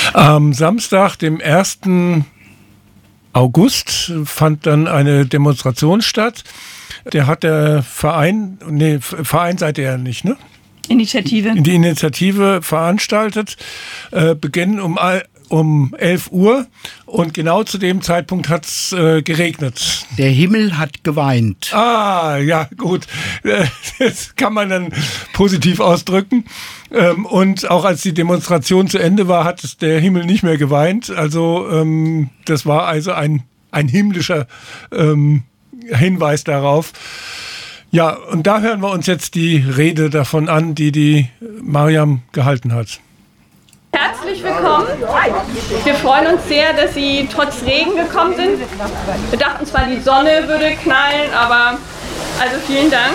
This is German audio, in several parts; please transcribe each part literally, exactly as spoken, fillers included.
Am Samstag, dem ersten August, fand dann eine Demonstration statt. Der hat der Verein, nee, Verein seid ihr ja nicht, ne? Initiative. Die Initiative veranstaltet, äh, beginnen um, um elf Uhr und genau zu dem Zeitpunkt hat es äh, geregnet. Der Himmel hat geweint. Ah, ja, gut. Das kann man dann positiv ausdrücken. Ähm, und auch als die Demonstration zu Ende war, hat es der Himmel nicht mehr geweint. Also ähm, das war also ein, ein himmlischer ähm, Hinweis darauf. Ja, und da hören wir uns jetzt die Rede davon an, die die Mariam gehalten hat. Herzlich willkommen. Wir freuen uns sehr, dass Sie trotz Regen gekommen sind. Wir dachten zwar, die Sonne würde knallen, aber also vielen Dank.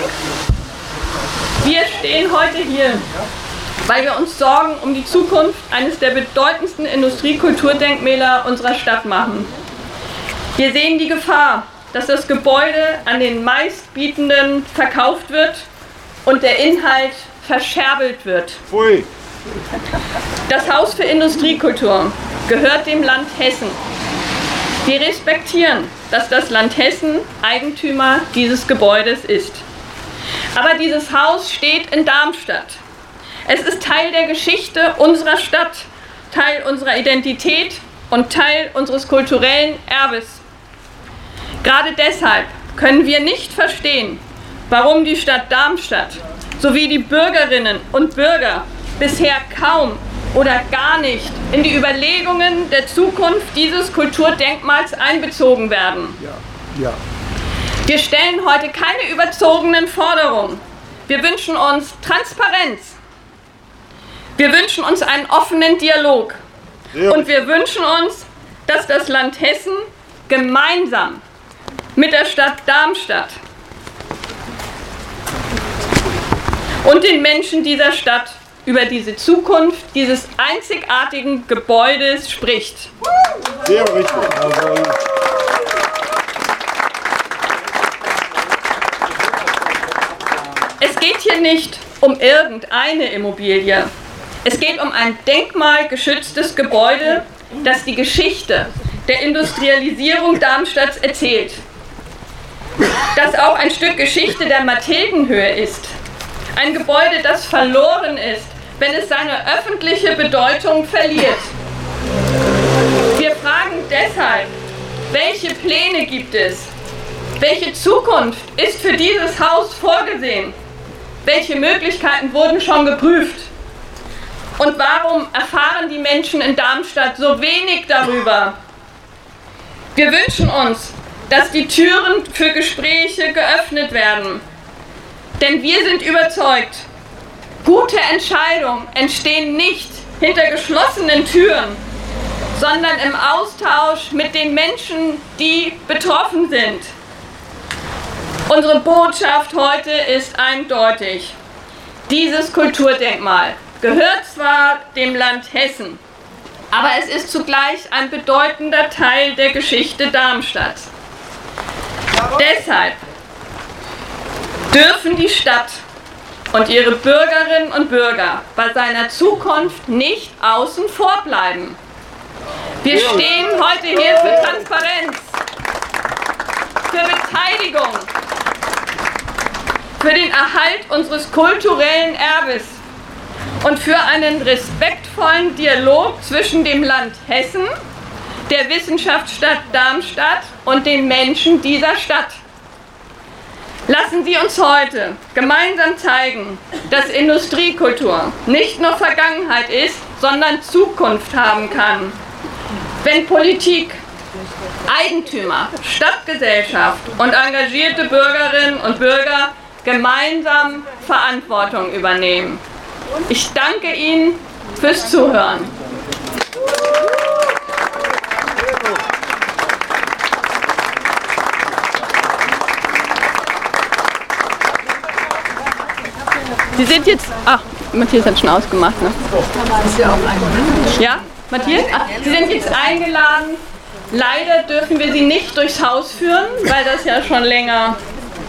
Wir stehen heute hier, weil wir uns Sorgen um die Zukunft eines der bedeutendsten Industriekulturdenkmäler unserer Stadt machen. Wir sehen die Gefahr, dass das Gebäude an den Meistbietenden verkauft wird und der Inhalt verscherbelt wird. Pfui. Das Haus für Industriekultur gehört dem Land Hessen. Wir respektieren, dass das Land Hessen Eigentümer dieses Gebäudes ist. Aber dieses Haus steht in Darmstadt. Es ist Teil der Geschichte unserer Stadt, Teil unserer Identität und Teil unseres kulturellen Erbes. Gerade deshalb können wir nicht verstehen, warum die Stadt Darmstadt sowie die Bürgerinnen und Bürger bisher kaum oder gar nicht in die Überlegungen der Zukunft dieses Kulturdenkmals einbezogen werden. Ja, ja. Wir stellen heute keine überzogenen Forderungen. Wir wünschen uns Transparenz. Wir wünschen uns einen offenen Dialog. Ja. Und wir wünschen uns, dass das Land Hessen gemeinsam mit der Stadt Darmstadt und den Menschen dieser Stadt über diese Zukunft dieses einzigartigen Gebäudes spricht. Sehr richtig. Also es geht hier nicht um irgendeine Immobilie. Es geht um ein denkmalgeschütztes Gebäude, das die Geschichte der Industrialisierung Darmstadts erzählt. Das auch ein Stück Geschichte der Mathildenhöhe ist. Ein Gebäude, das verloren ist, wenn es seine öffentliche Bedeutung verliert. Wir fragen deshalb, welche Pläne gibt es? Welche Zukunft ist für dieses Haus vorgesehen? Welche Möglichkeiten wurden schon geprüft? Und warum erfahren die Menschen in Darmstadt so wenig darüber? Wir wünschen uns, dass die Türen für Gespräche geöffnet werden. Denn wir sind überzeugt, gute Entscheidungen entstehen nicht hinter geschlossenen Türen, sondern im Austausch mit den Menschen, die betroffen sind. Unsere Botschaft heute ist eindeutig. Dieses Kulturdenkmal gehört zwar dem Land Hessen, aber es ist zugleich ein bedeutender Teil der Geschichte Darmstadts. Deshalb dürfen die Stadt und ihre Bürgerinnen und Bürger bei seiner Zukunft nicht außen vor bleiben. Wir stehen heute hier für Transparenz, für Beteiligung, für den Erhalt unseres kulturellen Erbes und für einen respektvollen Dialog zwischen dem Land Hessen, der Wissenschaftsstadt Darmstadt und den Menschen dieser Stadt. Lassen Sie uns heute gemeinsam zeigen, dass Industriekultur nicht nur Vergangenheit ist, sondern Zukunft haben kann. Wenn Politik, Eigentümer, Stadtgesellschaft und engagierte Bürgerinnen und Bürger gemeinsam Verantwortung übernehmen. Ich danke Ihnen fürs Zuhören. Sie sind jetzt... Ach, Matthias hat schon ausgemacht, ne? Ja, Matthias? Ach, Sie sind jetzt eingeladen. Leider dürfen wir Sie nicht durchs Haus führen, weil das ja schon länger